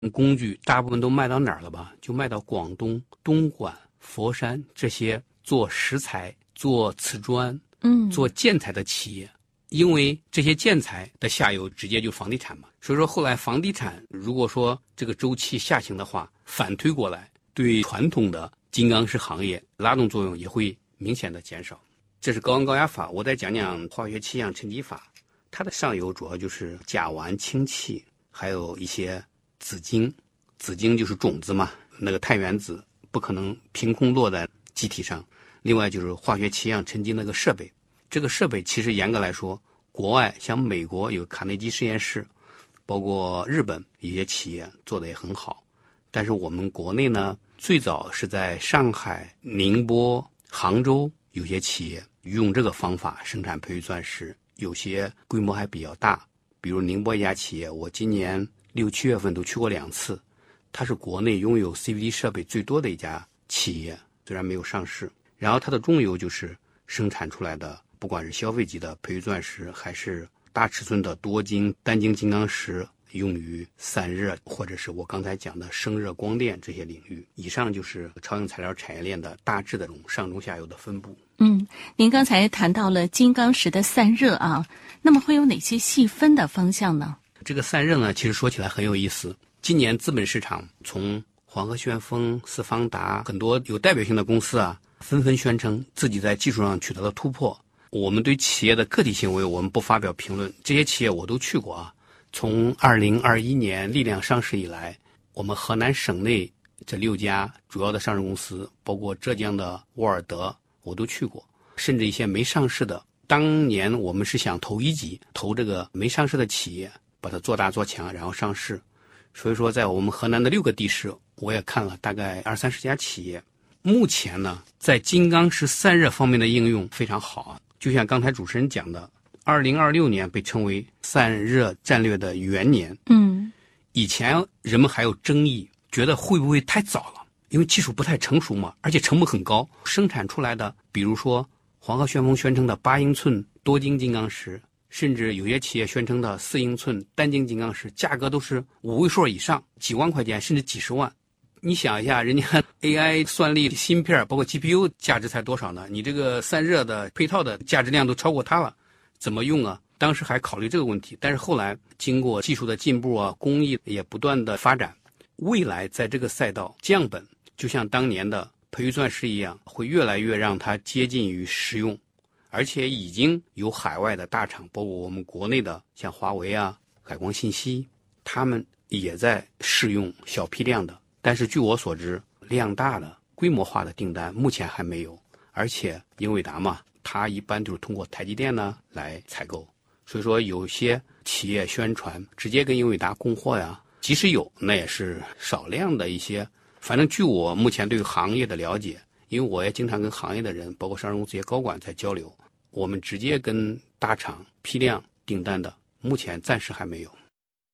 工具大部分都卖到哪儿了吧？就卖到广东、东莞、佛山这些做石材、做瓷砖、做建材的企业。因为这些建材的下游直接就房地产嘛，所以说后来房地产如果说这个周期下行的话，反推过来，对传统的金刚石行业拉动作用也会明显的减少。这是高温高压法。我再讲讲化学气象沉积法，它的上游主要就是甲烷氢气，还有一些子晶。子晶就是种子嘛，那个碳原子不可能凭空落在机体上。另外就是化学气象沉积那个设备，这个设备其实严格来说，国外像美国有卡内基实验室，包括日本一些企业做的也很好。但是我们国内呢，最早是在上海、宁波、杭州有些企业用这个方法生产培育钻石，有些规模还比较大。比如宁波一家企业，我今年6、7月份都去过2次，它是国内拥有 CVD 设备最多的一家企业，虽然没有上市。然后它的中游就是生产出来的，不管是消费级的培育钻石，还是大尺寸的多晶、单晶金刚石，用于散热或者是我刚才讲的生热光电这些领域。以上就是超硬材料产业链的大致的这种上中下游的分布。 您刚才谈到了金刚石的散热啊，那么会有哪些细分的方向呢？ 这个散热呢，其实说起来很有意思。今年资本市场从黄河旋风、四方达很多有代表性的公司啊，纷纷宣称自己在技术上取得了突破。我们对企业的个体行为我们不发表评论，这些企业我都去过啊。从2021年力量上市以来，我们河南省内这6家主要的上市公司，包括浙江的沃尔德我都去过，甚至一些没上市的，当年我们是想投一级，投这个没上市的企业，把它做大做强，然后上市。所以说在我们河南的6个地市，我也看了大概20-30家企业。目前呢，在金刚石散热方面的应用非常好啊，就像刚才主持人讲的，2026年被称为散热战略的元年。以前人们还有争议，觉得会不会太早了，因为技术不太成熟嘛，而且成本很高，生产出来的比如说黄河旋风宣称的8英寸多晶金刚石，甚至有些企业宣称的4英寸单晶金刚石，价格都是5位数以上，几万块钱甚至几十万。你想一下，人家 AI 算力芯片包括 GPU 价值才多少呢？你这个散热的配套的价值量都超过它了，怎么用啊？当时还考虑这个问题，但是后来经过技术的进步啊，工艺也不断的发展，未来在这个赛道降本，就像当年的培育钻石一样，会越来越让它接近于实用。而且已经有海外的大厂，包括我们国内的像华为啊、海光信息，他们也在试用小批量的。但是据我所知，量大的规模化的订单目前还没有。而且英伟达嘛，它一般就是通过台积电呢来采购，所以说有些企业宣传直接跟英伟达供货呀，即使有，那也是少量的一些。反正据我目前对行业的了解，因为我也经常跟行业的人，包括上市公司一些高管在交流，我们直接跟大厂批量订单的，目前暂时还没有。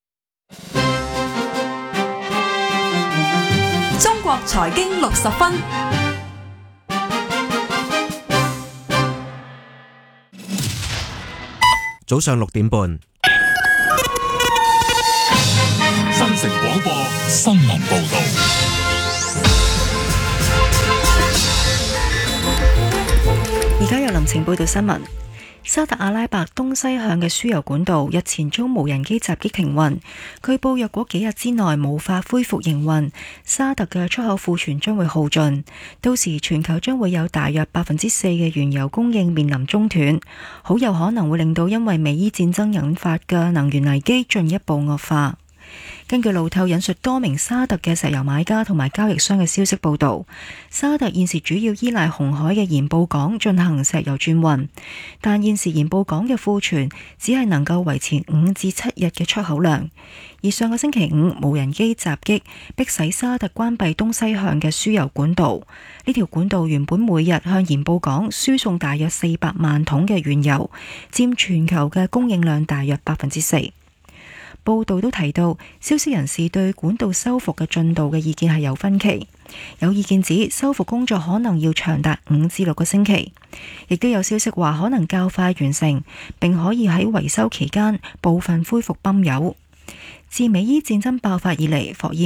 中國財經60分， 早上6點半， 新城廣播新聞報導。 而家由林晴報道新聞。沙特阿拉伯東西向嘅輸油管道日前遭無人機襲擊停運，據報若果幾日之內無法恢復營運，沙特嘅出口庫存將會耗盡，到時全球將會有大約4%嘅原油供應面臨中斷，好有可能會令到因為美伊戰爭引發嘅能源危機進一步惡化。根據路透引述多名沙特嘅石油買家同埋交易商嘅消息報導，沙特現時主要依賴紅海嘅鹽布港進行石油轉運，但現時鹽布港嘅庫存只係能夠維持5至7日嘅出口量。而上個星期五無人機襲擊，迫使沙特關閉東西向嘅輸油管道。呢條管道原本每日向鹽布港輸送大約400萬桶嘅原油，佔全球嘅供應量大約4%。報道都提到，消息人士對管道修復嘅進度嘅意見係有分歧，有意見指修復工作可能要長達5至6個星期，亦都有消息話可能較快完成，並可以喺維修期間部分恢復泵油。 自美伊戰爭爆發以嚟，霍爾